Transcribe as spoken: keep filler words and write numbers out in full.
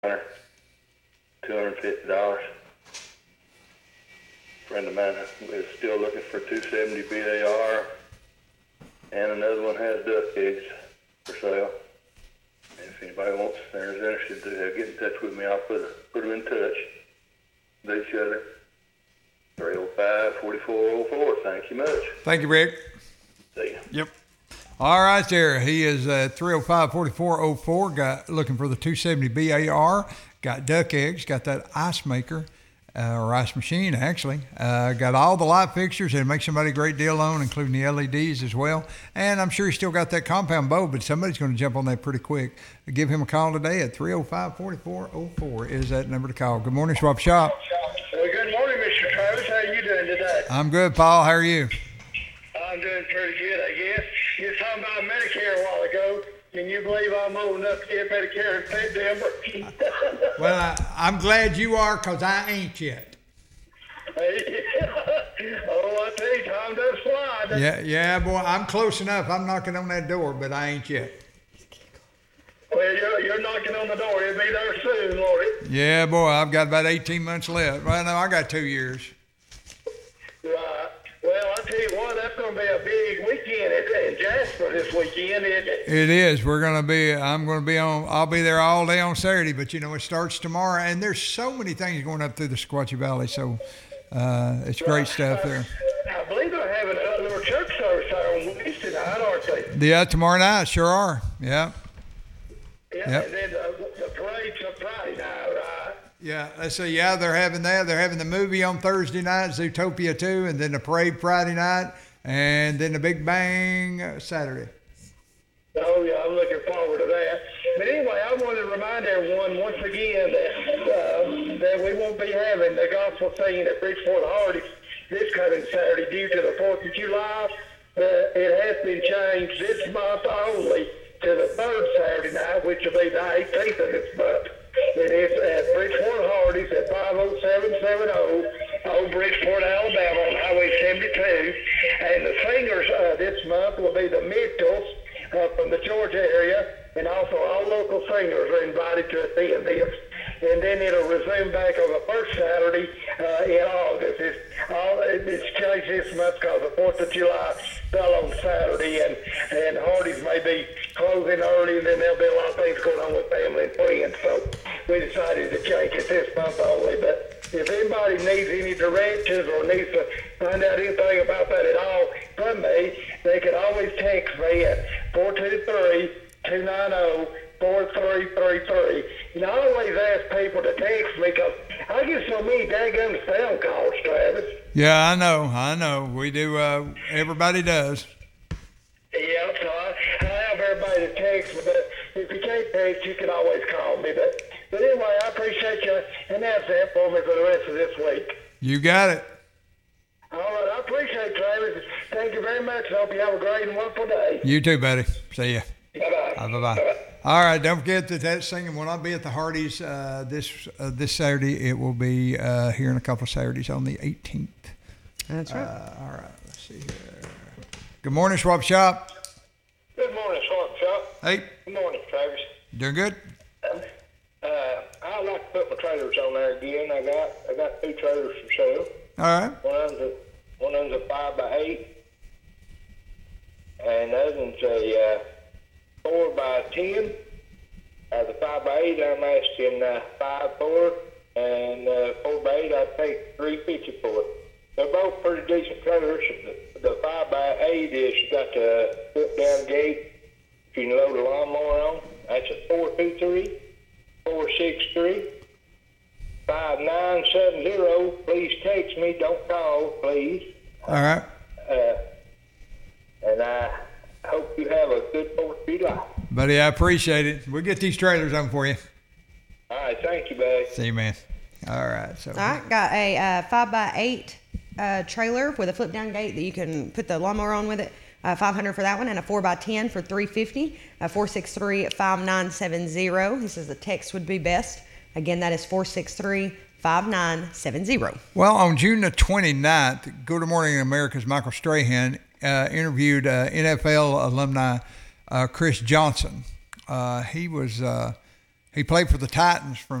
two hundred fifty dollars. A friend of mine is still looking for two seventy B A R, and another one has duck eggs for sale. And if anybody wants, they're interested, to get in touch with me. I'll put, put them in touch with each other. three oh five, four four oh four. Thank you much. Thank you, Rick. See you. Yep. All right, there. He is at three oh five, four four oh four. Got looking for the two seventy B A R. Got duck eggs. Got that ice maker, uh, or ice machine, actually. Uh, got all the light fixtures and make somebody a great deal on, including the L E Ds as well. And I'm sure he's still got that compound bow, but somebody's going to jump on that pretty quick. Give him a call today at three oh five, four four oh four is that number to call. Good morning, Swap Shop. Well, good morning, Mister Travis. How are you doing today? I'm good, Paul. How are you? I'm doing pretty good, I guess. You were talking about Medicare a while ago. Can you believe I'm old enough to get Medicare in September? Well, I, I'm glad you are, because I ain't yet. Oh, I tell you, time does fly. doesn't Yeah, it? yeah, boy. I'm close enough. I'm knocking on that door, but I ain't yet. Well, you're, you're knocking on the door. It'll be there soon, Lord. Yeah, boy. I've got about eighteen months left. Well, no, I got two years. Right. Well, I tell you what, that's going to be a big weekend in, in Jasper this weekend, isn't it? It is. We're gonna be. I'm gonna be on. I'll be there all day on Saturday. But you know, it starts tomorrow, and there's so many things going up through the Sequatchie Valley. So uh, it's great stuff there. I believe they're having a little church service there on Wednesday night, aren't they? Yeah, tomorrow night sure are. Yeah. Yeah, Yep. and then the, the parade's on Friday night, right? Yeah, let's see. Yeah, they're having that. They're having the movie on Thursday night, Zootopia two, and then the parade Friday night, and then the Big Bang uh, Saturday. Oh, yeah, I'm looking forward to that. But anyway, I want to remind everyone once again that uh, that we won't be having the gospel singing at Bridgeport Hardy this coming Saturday due to the fourth of July. Uh, it has been changed this month only to the third Saturday night, which will be the eighteenth of this month. It is at Bridgeport Hardy's at five oh seven seven oh Old Bridgeport, Alabama on Highway seventy-two. And the singers uh, this month will be the Mitchells uh, from the Georgia area, and also all local singers are invited to attend this. And then it'll resume back on the first Saturday uh, in August. It's, all, it's changed this month because the fourth of July fell on Saturday, and, and Hardy's may be closing early, and then there'll be a lot of things going on with family and friends. So we decided to change it this month only. But if anybody needs any directions or needs to find out anything about that at all from me, they can always text me at four two three, two nine zero, four three three three. And I always ask people to text me because I get so many daggone phone calls, Travis. Yeah, I know. I know. We do. Uh, everybody does. Yeah, so I, I have everybody to text me, but if you can't text, you can always call me. But, but anyway, I appreciate you, and that's it for me for the rest of this week. You got it. All right, I appreciate it, Travis. Thank you very much. I hope you have a great and wonderful day. You too, buddy. See ya. Bye-bye. Uh, bye-bye. All right, don't forget that that singing will not be at the Hardee's uh, this uh, this Saturday. It will be uh, here in a couple of Saturdays on the eighteenth. That's right. Uh, all right, let's see here. Good morning, Swap Shop. Good morning, Swamp Shop. Hey, Good morning, Travis. doing good? Um, uh, I'd like to put my trailers on there again. I got I got two trailers for sale. All right. One of them's a, one of them's a five by eight, and the other one's a uh, four by ten. Uh, the five by eight, I'm asking uh, five four, and uh, four by eight, I'd take three fifty for it. They're both pretty decent trailers. The, the five by eight is got the flip down gate. You can load a lawnmower on. That's a four two three, four six three, five nine seven zero. Please text me. Don't call, please. All right. Uh, and I hope you have a good fourth of July. Buddy, I appreciate it. We'll get these trailers on for you. All right, thank you, buddy. See you, man. All right. So. All right, got a uh, five by eight uh, trailer with a flip down gate that you can put the lawnmower on with it. Uh, five hundred for that one, and a four by ten for three fifty. Uh, four six three, five nine seven zero. He says the text would be best. Again, that is four six three, five nine seven zero. Well, on June the twenty-ninth, Good Morning America's Michael Strahan uh, interviewed uh, N F L alumni uh, Chris Johnson. Uh, he was uh, He played for the Titans from